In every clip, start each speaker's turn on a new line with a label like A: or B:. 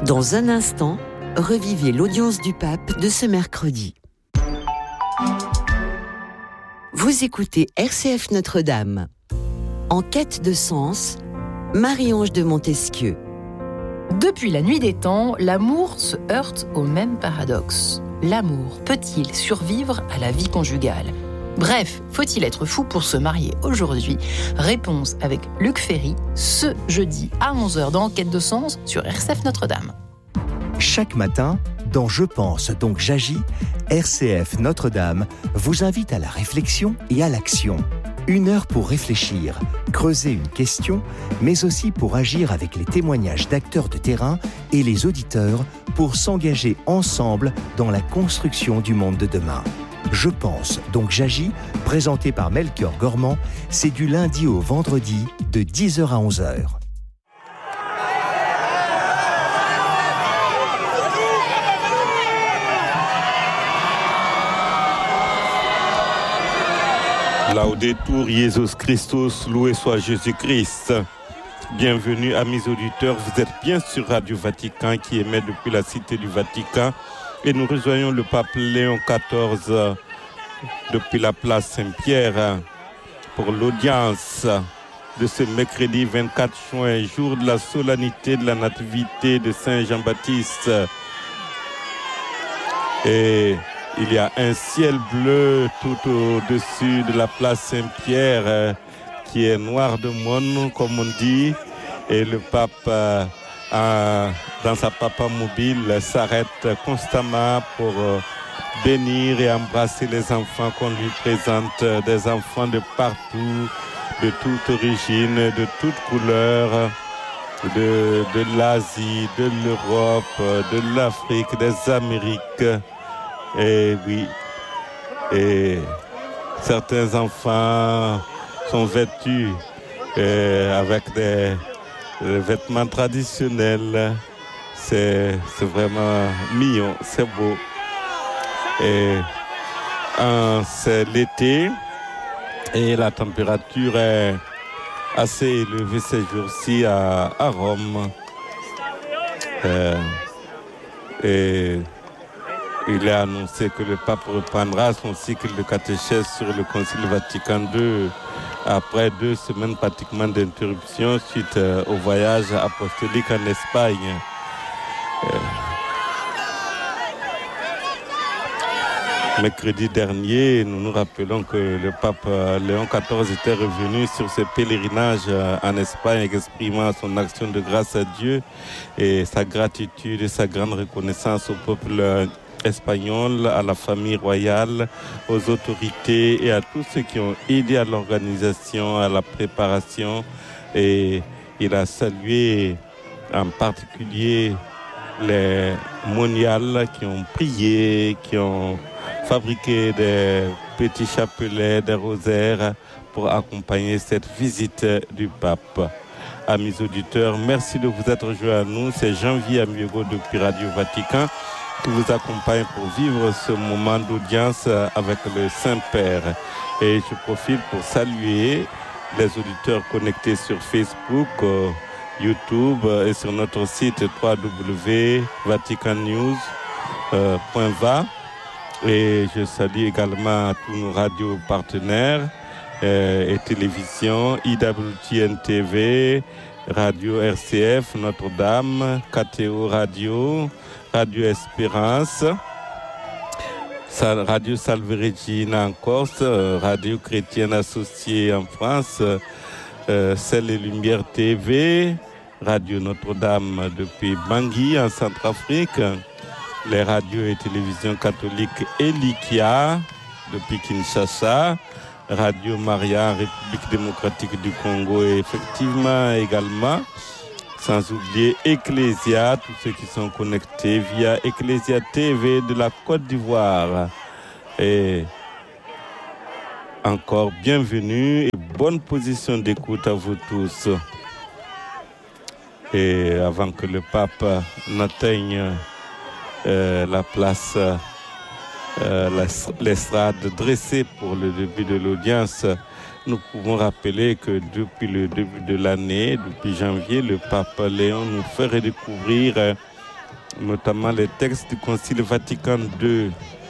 A: Dans un instant, revivez l'audience du pape de ce mercredi. Vous écoutez RCF Notre-Dame. En quête de sens, Marie-Ange de Montesquieu.
B: Depuis la nuit des temps, l'amour se heurte au même paradoxe. L'amour peut-il survivre à la vie conjugale ? Bref, faut-il être fou pour se marier aujourd'hui ? Réponse avec Luc Ferry, ce jeudi à 11h dans Quête de sens sur RCF Notre-Dame.
C: Chaque matin, dans Je pense donc j'agis, RCF Notre-Dame vous invite à la réflexion et à l'action. 1 heure pour réfléchir, creuser une question, mais aussi pour agir avec les témoignages d'acteurs de terrain et les auditeurs pour s'engager ensemble dans la construction du monde de demain. Je pense donc j'agis, présenté par Melchior Gormand, c'est du lundi au vendredi de 10h à 11h.
D: Laudetur Jesus Christus, loué soit Jésus-Christ. Bienvenue amis auditeurs, vous êtes bien sur Radio Vatican qui émet depuis la Cité du Vatican et nous rejoignons le pape Léon XIV depuis la place Saint-Pierre pour l'audience de ce mercredi 24 juin, jour de la solennité de la nativité de Saint Jean-Baptiste. Et il y a un ciel bleu tout au-dessus de la place Saint-Pierre qui est noir de monde, comme on dit. Et le pape, dans sa papa mobile, s'arrête constamment pour bénir et embrasser les enfants qu'on lui présente, des enfants de partout, de toute origine, de toute couleur, de l'Asie, de l'Europe, de l'Afrique, des Amériques. Et oui, et certains enfants sont vêtus avec des vêtements traditionnels. C'est vraiment mignon, c'est beau. Et c'est l'été et la température est assez élevée ces jours-ci à Rome. Et il est annoncé que le pape reprendra son cycle de catéchèse sur le Concile Vatican II après 2 semaines pratiquement d'interruption suite au voyage apostolique en Espagne. Mercredi dernier, nous nous rappelons que le pape Léon XIV était revenu sur ce pèlerinage en Espagne, exprimant son action de grâce à Dieu et sa gratitude et sa grande reconnaissance au peuple espagnol, à la famille royale, aux autorités et à tous ceux qui ont aidé à l'organisation, à la préparation. Et il a salué en particulier les moniales qui ont prié, qui ont fabriqué des petits chapelets, des rosaires pour accompagner cette visite du pape. Amis auditeurs, merci de vous être rejoints à nous. C'est Janvier Amiego depuis Radio Vatican qui vous accompagne pour vivre ce moment d'audience avec le Saint-Père. Et je profite pour saluer les auditeurs connectés sur Facebook, YouTube et sur notre site www.vaticannews.va. Et je salue également tous nos radios partenaires et télévision, IWTN TV, Radio RCF, Notre-Dame, KTO Radio, Radio Espérance, Radio Salve Regina en Corse, Radio Chrétienne Associée en France, Celle et Lumière TV, Radio Notre-Dame depuis Bangui en Centrafrique, les radios et télévisions catholiques Elikia depuis Kinshasa, Radio Maria en République démocratique du Congo et effectivement également, sans oublier Ecclesia, tous ceux qui sont connectés via Ecclesia TV de la Côte d'Ivoire. Et encore bienvenue et bonne position d'écoute à vous tous. Et avant que le pape n'atteigne la place, l'estrade dressée pour le début de l'audience, nous pouvons rappeler que depuis le début de l'année, depuis janvier, le pape Léon nous fait redécouvrir notamment les textes du Concile Vatican II.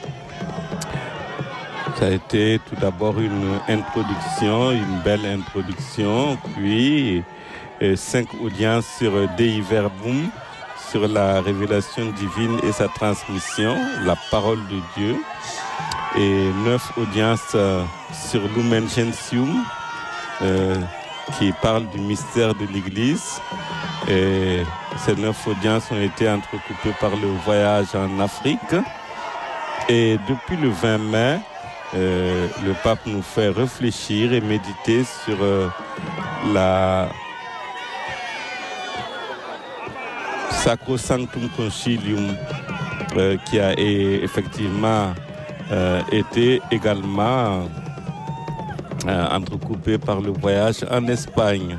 D: Ça a été tout d'abord une introduction, une belle introduction, puis 5 audiences sur Dei Verbum, sur la révélation divine et sa transmission, la parole de Dieu, et 9 audiences sur Lumen Gentium, qui parle du mystère de l'Église. Et ces 9 audiences ont été entrecoupées par le voyage en Afrique. Et depuis le 20 mai, le pape nous fait réfléchir et méditer sur la Sacrosanctum Concilium, qui a effectivement été également entrecoupé par le voyage en Espagne.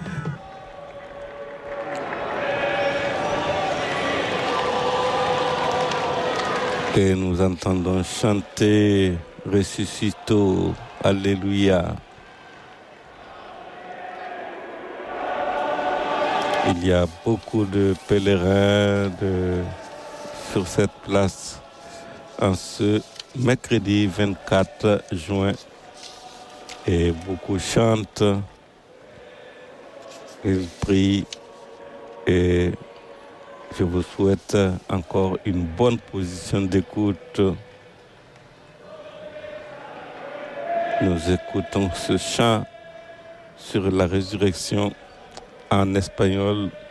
D: Et nous entendons chanter Ressuscito, Alléluia. Il y a beaucoup de pèlerins sur cette place en ce mercredi 24 juin. Et beaucoup chantent, ils prient et je vous souhaite encore une bonne position d'écoute. Nous écoutons ce chant sur la résurrection en espagnol.